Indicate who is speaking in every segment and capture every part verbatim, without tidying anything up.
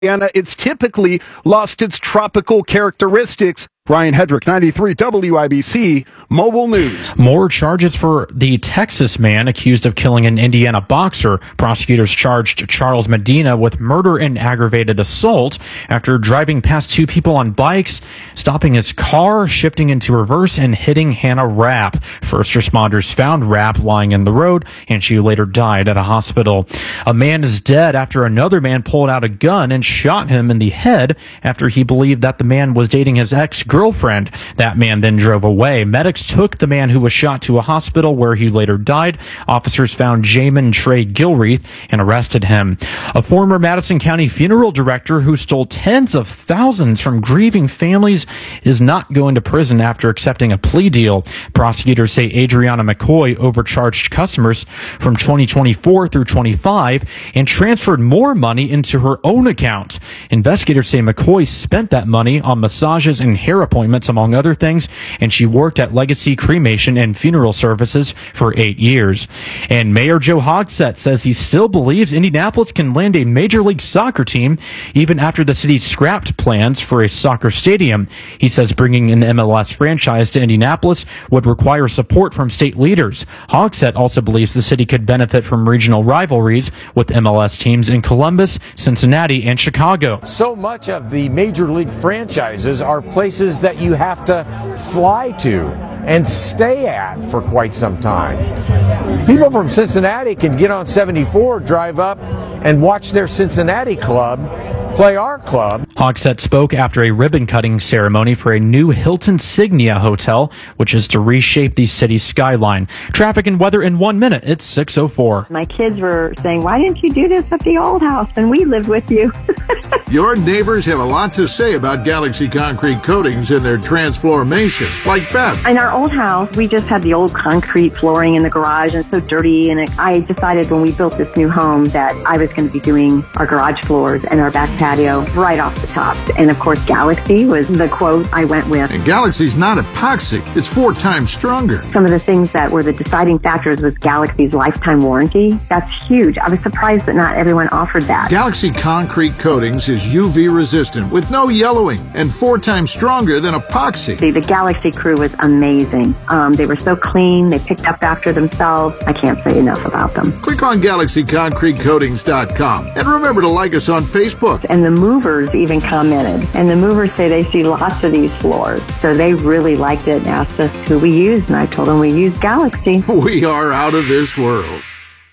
Speaker 1: it's typically lost its tropical characteristics. Brian Hedrick, ninety-three W I B C Mobile News.
Speaker 2: More charges for the Texas man accused of killing an Indiana boxer. Prosecutors charged Charles Medina with murder and aggravated assault after driving past two people on bikes, stopping his car, shifting into reverse, and hitting Hannah Rapp. First responders found Rapp lying in the road, and she later died at a hospital. A man is dead after another man pulled out a gun and shot him in the head after he believed that the man was dating his ex-girlfriend. That man then drove away. Medics took the man who was shot to a hospital where he later died. Officers found Jamin Trey Gilreath and arrested him. A former Madison County funeral director who stole tens of thousands from grieving families is not going to prison after accepting a plea deal. Prosecutors say Adriana McCoy overcharged customers from twenty twenty-four through twenty-five and transferred more money into her own account. Investigators say McCoy spent that money on massages and hair appointments, among other things, and she worked at Legacy Cremation and Funeral Services for eight years. And Mayor Joe Hogsett says he still believes Indianapolis can land a Major League Soccer team even after the city scrapped plans for a soccer stadium. He says bringing an M L S franchise to Indianapolis would require support from state leaders. Hogsett also believes the city could benefit from regional rivalries with M L S teams in Columbus, Cincinnati, and Chicago.
Speaker 3: So much of the Major League franchises are places that you have to fly to and stay at for quite some time. People from Cincinnati can get on seventy-four, drive up, and watch their Cincinnati club play our club.
Speaker 2: Hogsett spoke after a ribbon-cutting ceremony for a new Hilton Signia hotel, which is to reshape the city's skyline. Traffic and weather in one minute. It's six oh four.
Speaker 4: My kids were saying, why didn't you do this at the old house when we lived with you?
Speaker 5: Your neighbors have a lot to say about Galaxy Concrete Coatings and their transformation, like Beth.
Speaker 4: In our old house, we just had the old concrete flooring in the garage and so dirty. And it, I decided when we built this new home that I was going to be doing our garage floors and our back patio right off the top. And of course, Galaxy was the quote I went with.
Speaker 5: And Galaxy's not epoxy. It's four times stronger.
Speaker 4: Some of the things that were the deciding factors was Galaxy's lifetime warranty. That's huge. I was surprised that not everyone offered that.
Speaker 5: Galaxy Concrete Coatings is U V resistant with no yellowing and four times stronger than epoxy.
Speaker 4: The, the Galaxy crew was amazing. Um, they were so clean. They picked up after themselves. I can't say enough about them.
Speaker 5: Click on Galaxy Concrete Coatings dot com and remember to like us on Facebook.
Speaker 4: And the movers even commented. And the movers say they see lots of these floors. So they really liked it and asked us who we used. And I told them we use Galaxy.
Speaker 5: We are out of this world.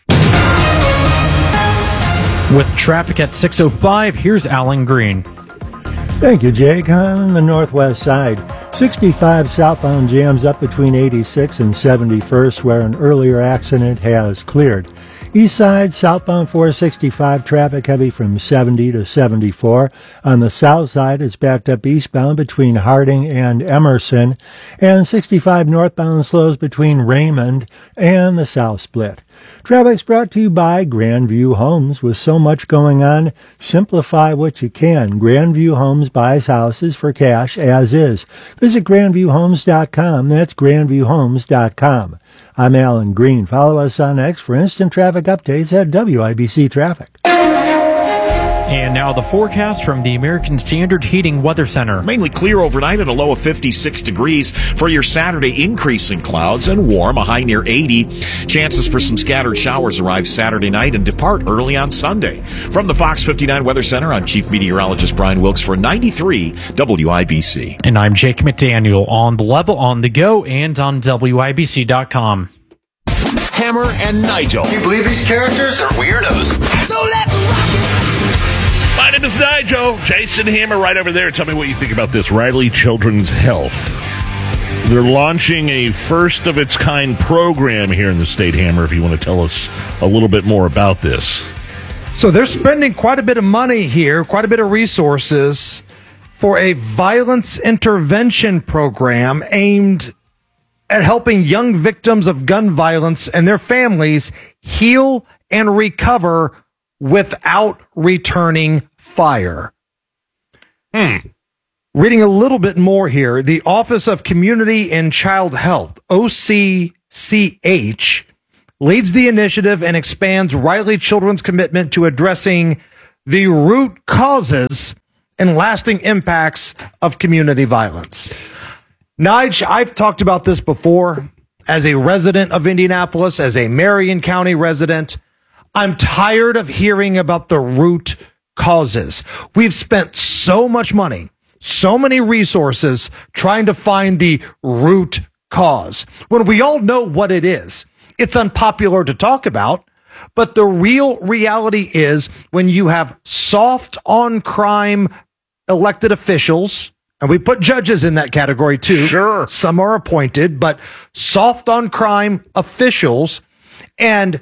Speaker 2: With traffic at six oh five, here's Alan Green.
Speaker 6: Thank you, Jake. On the northwest side, sixty-five southbound jams up between eighty-six and seventy-first, where an earlier accident has cleared. East side, southbound four sixty-five, traffic heavy from seventy to seventy-four. On the south side, it's backed up eastbound between Harding and Emerson. And sixty-five northbound slows between Raymond and the South Split. Traffic's brought to you by Grandview Homes. With so much going on, simplify what you can. Grandview Homes buys houses for cash as is. Visit grandview homes dot com. That's grandview homes dot com. I'm Alan Green. Follow us on X for instant traffic updates at W I B C Traffic.
Speaker 2: And now the forecast from the American Standard Heating Weather Center.
Speaker 7: Mainly clear overnight and a low of fifty-six degrees. For your Saturday, increasing clouds and warm, a high near eighty. Chances for some scattered showers arrive Saturday night and depart early on Sunday. From the Fox fifty-nine Weather Center, I'm Chief Meteorologist Brian Wilkes for ninety-three W I B C.
Speaker 2: And I'm Jake McDaniel on the level, on the go, and on W I B C dot com.
Speaker 7: Hammer and Nigel.
Speaker 8: Can you believe these characters are weirdos? So let's rock it!
Speaker 9: My name is Nigel. Jason Hammer right over there. Tell me what you think about this. Riley Children's Health. They're launching a first-of-its-kind program here in the state, Hammer, if you want to tell us a little bit more about this.
Speaker 10: So they're spending quite a bit of money here, quite a bit of resources for a violence intervention program aimed at helping young victims of gun violence and their families heal and recover without returning fire.
Speaker 9: Hmm.
Speaker 10: Reading a little bit more here, the Office of Community and Child Health, O C C H, leads the initiative and expands Riley Children's commitment to addressing the root causes and lasting impacts of community violence. Nige, I've talked about this before as a resident of Indianapolis, as a Marion County resident. I'm tired of hearing about the root causes. We've spent so much money, so many resources trying to find the root cause, when we all know what it is. It's unpopular to talk about, but the real reality is when you have soft on crime elected officials, and we put judges in that category too.
Speaker 9: Sure.
Speaker 10: Some are appointed, but soft on crime officials and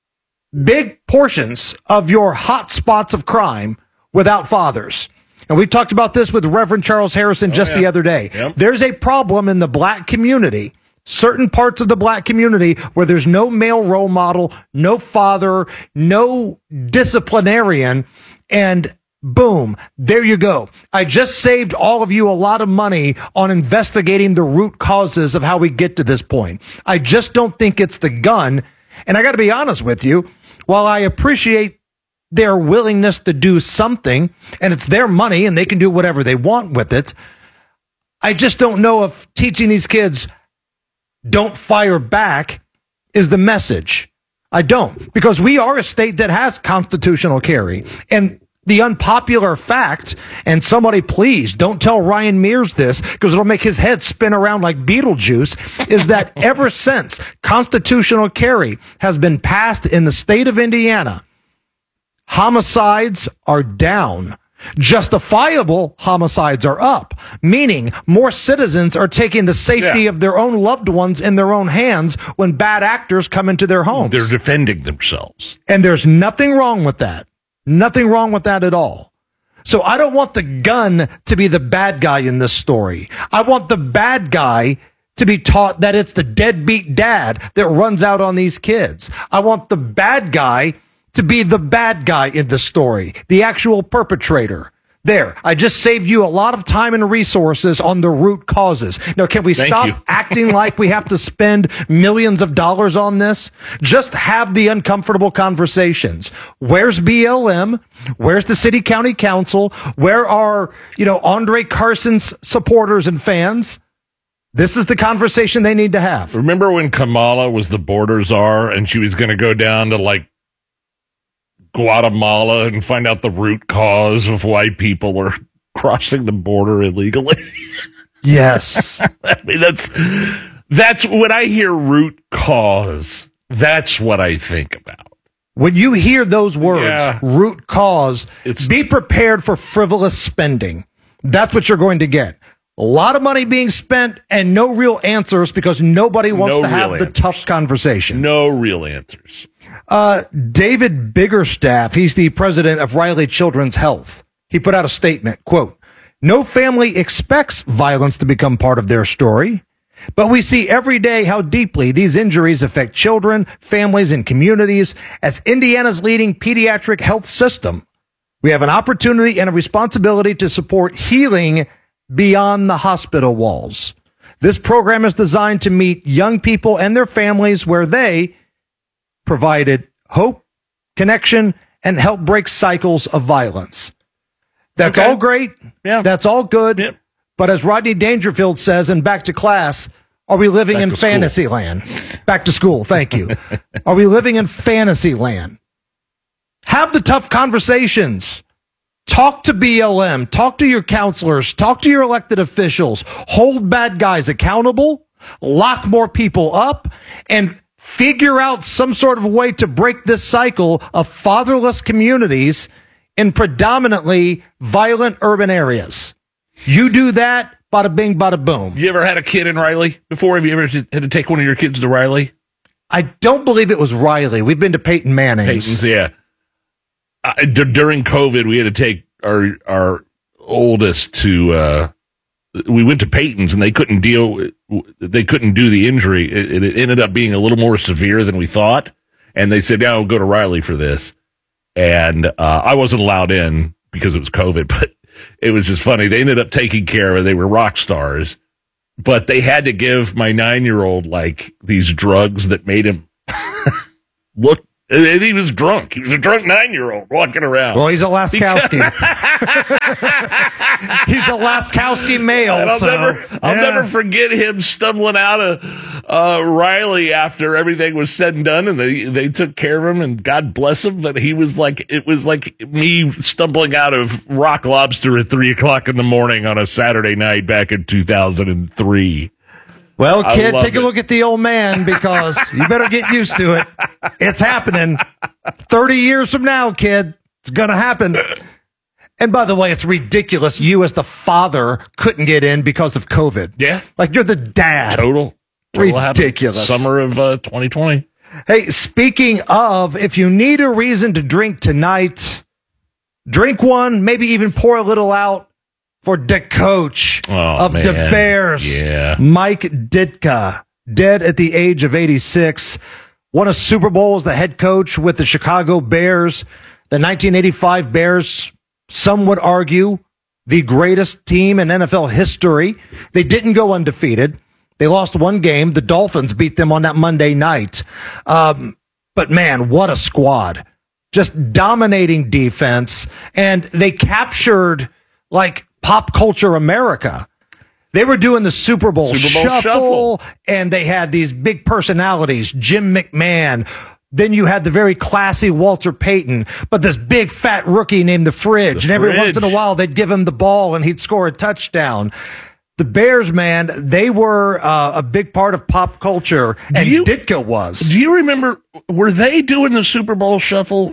Speaker 10: big portions of your hot spots of crime without fathers. And we talked about this with Reverend Charles Harrison just oh, yeah. the other day. Yep. There's a problem in the black community, certain parts of the black community, where there's no male role model, no father, no disciplinarian, and boom, there you go. I just saved all of you a lot of money on investigating the root causes of how we get to this point. I just don't think it's the gun. And I got to be honest with you, while I appreciate their willingness to do something, and it's their money and they can do whatever they want with it, I just don't know if teaching these kids don't fire back is the message. I don't, because we are a state that has constitutional carry. And the unpopular fact, and somebody please don't tell Ryan Mears this because it'll make his head spin around like Beetlejuice, is that ever since constitutional carry has been passed in the state of Indiana, homicides are down. Justifiable homicides are up, meaning more citizens are taking the safety yeah. of their own loved ones in their own hands when bad actors come into their homes.
Speaker 9: They're defending themselves.
Speaker 10: And there's nothing wrong with that. Nothing wrong with that at all. So I don't want the gun to be the bad guy in this story. I want the bad guy to be taught that it's the deadbeat dad that runs out on these kids. I want the bad guy to be the bad guy in the story, the actual perpetrator. There, I just saved you a lot of time and resources on the root causes. Now, can we
Speaker 9: Thank
Speaker 10: stop
Speaker 9: you.
Speaker 10: acting like we have to spend millions of dollars on this? Just have the uncomfortable conversations. Where's B L M? Where's the city county council? Where are, you know, Andre Carson's supporters and fans? This is the conversation they need to have.
Speaker 9: Remember when Kamala was the border czar and she was going to go down to like Guatemala and find out the root cause of why people are crossing the border illegally?
Speaker 10: Yes.
Speaker 9: I mean, that's, that's when I hear root cause, that's what I think about.
Speaker 10: When you hear those words,
Speaker 9: yeah.
Speaker 10: root cause,
Speaker 9: It's,
Speaker 10: be prepared for frivolous spending. That's what you're going to get. A lot of money being spent and no real answers because nobody wants
Speaker 9: no
Speaker 10: to have the
Speaker 9: answers.
Speaker 10: tough conversation.
Speaker 9: No real answers.
Speaker 10: Uh, David Biggerstaff, he's the president of Riley Children's Health. He put out a statement, quote, "No family expects violence to become part of their story, but we see every day how deeply these injuries affect children, families, and communities. As Indiana's leading pediatric health system, we have an opportunity and a responsibility to support healing beyond the hospital walls. This program is designed to meet young people and their families where they provided hope, connection, and help break cycles of violence." That's
Speaker 9: okay.
Speaker 10: all great.
Speaker 9: Yeah.
Speaker 10: That's all good.
Speaker 9: Yep.
Speaker 10: But as Rodney Dangerfield says in Back to Class, are we living
Speaker 9: Back
Speaker 10: in
Speaker 9: to school.
Speaker 10: fantasy land? Back to school. Thank you. Are we living in fantasy land? Have the tough conversations. Talk to B L M. Talk to your counselors. Talk to your elected officials. Hold bad guys accountable. Lock more people up. And figure out some sort of way to break this cycle of fatherless communities in predominantly violent urban areas. You do that, bada bing, bada boom.
Speaker 9: You ever had a kid in Riley before? Have you ever had to take one of your kids to Riley?
Speaker 10: I don't believe it was Riley. We've been to Peyton Manning's.
Speaker 9: Peyton's, yeah. Uh, d- during COVID, we had to take our our oldest to. Uh, we went to Peyton's, and they couldn't deal. They couldn't do the injury. It, it ended up being a little more severe than we thought, and they said, "Yeah, we'll go to Riley for this." And uh, I wasn't allowed in because it was COVID, but it was just funny. They ended up taking care of it. They were rock stars, but they had to give my nine-year-old like these drugs that made him look And, and he was drunk. He was a drunk nine-year-old walking around.
Speaker 10: Well, he's a Laskowski. He's a Laskowski male.
Speaker 9: And I'll,
Speaker 10: so,
Speaker 9: never, I'll
Speaker 10: yeah.
Speaker 9: never forget him stumbling out of uh, Riley after everything was said and done, and they, they took care of him, and God bless him. But he was like, it was like me stumbling out of Rock Lobster at three o'clock in the morning on a Saturday night back in two thousand three.
Speaker 10: Well, kid,
Speaker 9: I
Speaker 10: take a
Speaker 9: it.
Speaker 10: look at the old man because you better get used to it. It's happening. thirty years from now, kid, it's going to happen. And by the way, it's ridiculous. You as the father couldn't get in because of COVID.
Speaker 9: Yeah.
Speaker 10: Like you're the dad.
Speaker 9: Total. Total
Speaker 10: Ridiculous.
Speaker 9: Happened. Summer of uh, twenty twenty.
Speaker 10: Hey, speaking of, if you need a reason to drink tonight, drink one, maybe even pour a little out for the coach
Speaker 9: oh,
Speaker 10: of
Speaker 9: man.
Speaker 10: the Bears,
Speaker 9: yeah.
Speaker 10: Mike Ditka, dead at the age of eighty-six, won a Super Bowl as the head coach with the Chicago Bears. The nineteen eighty-five Bears, some would argue, the greatest team in N F L history. They didn't go undefeated. They lost one game. The Dolphins beat them on that Monday night. Um, but man, what a squad. Just dominating defense. And they captured like pop culture America. They were doing the Super Bowl,
Speaker 9: Super Bowl
Speaker 10: shuffle,
Speaker 9: shuffle,
Speaker 10: and they had these big personalities, Jim McMahon. Then you had the very classy Walter Payton, but this big fat rookie named the Fridge.
Speaker 9: The
Speaker 10: and every
Speaker 9: Fridge.
Speaker 10: once in a while, they'd give him the ball and he'd score a touchdown. The Bears, man, they were uh, a big part of pop culture, and
Speaker 9: you,
Speaker 10: Ditka was.
Speaker 9: Do you remember, were they doing the Super Bowl shuffle?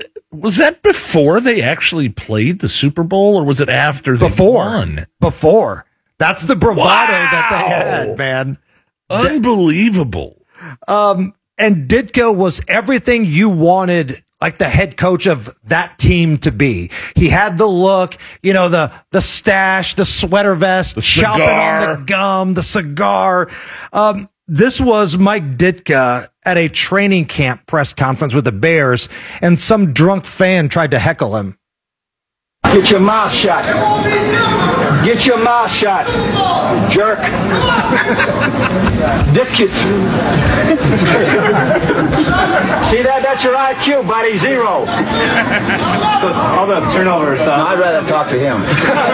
Speaker 9: Was that before they actually played the Super Bowl, or was it after they
Speaker 10: Before.
Speaker 9: won?
Speaker 10: Before. That's the bravado
Speaker 9: Wow.
Speaker 10: that they had, man.
Speaker 9: Unbelievable.
Speaker 10: Um, and Ditka was everything you wanted, like the head coach of that team to be. He had the look, you know, the the stash, the sweater vest,
Speaker 9: The
Speaker 10: chopping
Speaker 9: cigar.
Speaker 10: on the gum, the cigar. Um, this was Mike Ditka at a training camp press conference with the Bears, and some drunk fan tried to heckle him.
Speaker 11: Get your mouth shut. Get your mouth shut, jerk. Dick you. See that? That's your I Q, buddy. Zero. All the turnovers. Uh, no, I'd rather talk to him.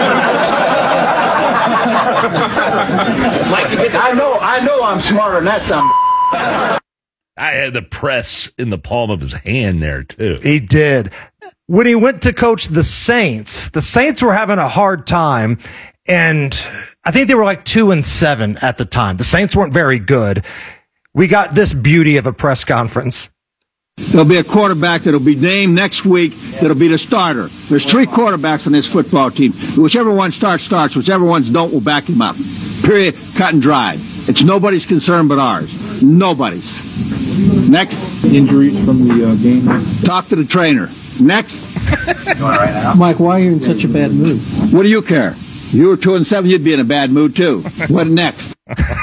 Speaker 11: I know. I know. I'm smarter than that. Some.
Speaker 9: I had the press in the palm of his hand there, too.
Speaker 10: He did. When he went to coach the Saints, the Saints were having a hard time, and I think they were like two and seven at the time. The Saints weren't very good. We got this beauty of a press conference.
Speaker 12: There'll be a quarterback that'll be named next week that'll be the starter. There's three quarterbacks on this football team. Whichever one starts, starts. Whichever ones don't, will back him up. Period. Cut and dried. It's nobody's concern but ours. Nobody's. Next.
Speaker 13: Injuries from the uh, game.
Speaker 12: Talk to the trainer. Next.
Speaker 13: Mike, why are you in such a bad mood?
Speaker 12: What do you care? If you were two and seven, you'd be in a bad mood too. What next?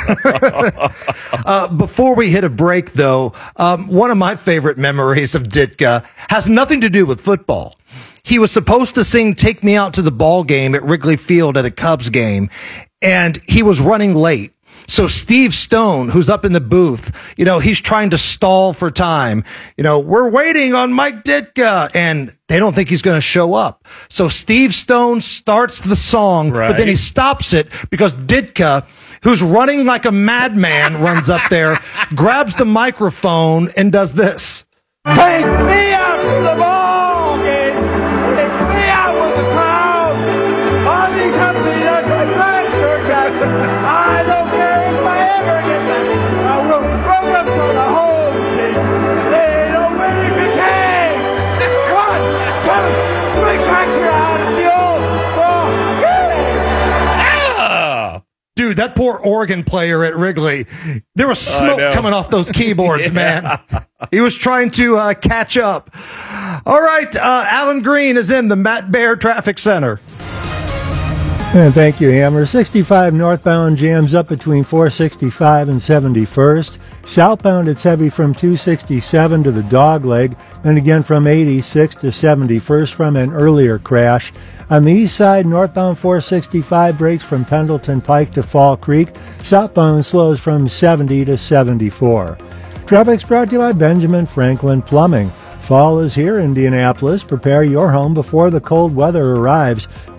Speaker 10: uh, before we hit a break, though, um, one of my favorite memories of Ditka has nothing to do with football. He was supposed to sing "Take Me Out to the Ball Game" at Wrigley Field at a Cubs game, and he was running late. So Steve Stone, who's up in the booth, you know, he's trying to stall for time. You know, we're waiting on Mike Ditka, and they don't think he's going to show up. So Steve Stone starts the song,
Speaker 9: Right.
Speaker 10: but then he stops it because Ditka, who's running like a madman, runs up there, grabs the microphone, and does this.
Speaker 11: Take me out to the ball game. Take me out with the crowd. All these happy nuts like Landry Jackson. I don't care if I ever get back. I will throw them for the whole team. If they don't win it, it's hey. One, two, three strikes you're out at the old ball game.
Speaker 9: Ah!
Speaker 10: Dude, that poor organ player at Wrigley, there was smoke
Speaker 9: know.
Speaker 10: coming off those keyboards,
Speaker 9: Yeah.
Speaker 10: man. He was trying to uh, catch up. All right, uh, Alan Green is in the Matt Bear Traffic Center.
Speaker 6: And thank you, Hammer. sixty-five northbound jams up between four sixty-five and seventy-first. Southbound, it's heavy from two sixty-seven to the Dogleg, and again from eighty-six to seventy-first from an earlier crash. On the east side, northbound four sixty-five breaks from Pendleton Pike to Fall Creek. Southbound slows from seventy to seventy-four. Traffic's brought to you by Benjamin Franklin Plumbing. Fall is here, Indianapolis. Prepare your home before the cold weather arrives.